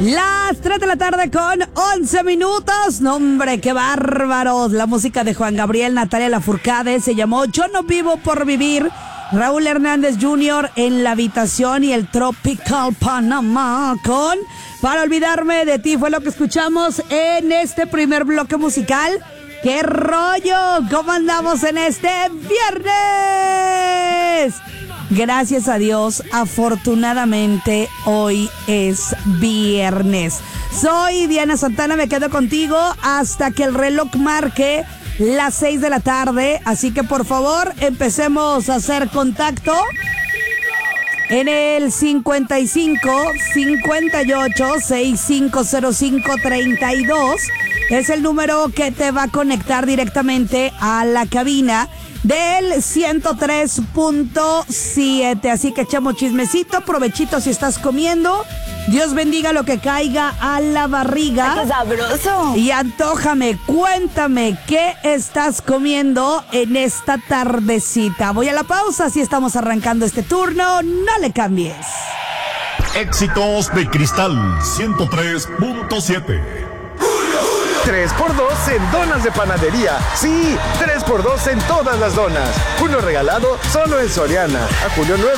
Las 3 de la tarde con 11 minutos. No, hombre, qué bárbaros. La música de Juan Gabriel, Natalia Lafourcade se llamó Yo no vivo por vivir. Raúl Hernández Jr. en la habitación y el Tropical Panamá con Para olvidarme de ti fue lo que escuchamos en este primer bloque musical. ¡Qué rollo! ¿Cómo andamos en este viernes? Gracias a Dios, afortunadamente hoy es viernes. Soy Diana Santana, me quedo contigo hasta que el reloj marque las 6 de la tarde. Así que por favor, empecemos a hacer contacto en el 55 58 6505 32. Es el número que te va a conectar directamente a la cabina del 103.7. Así que echamos chismecito, provechito si estás comiendo. Dios bendiga lo que caiga a la barriga. ¡Qué sabroso! Y antójame, cuéntame qué estás comiendo en esta tardecita. Voy a la pausa, si estamos arrancando este turno, no le cambies. Éxitos de Cristal 103.7. 3x2 en donas de panadería. Sí, 3x2 en todas las donas. Uno regalado solo en Soriana. A julio 9.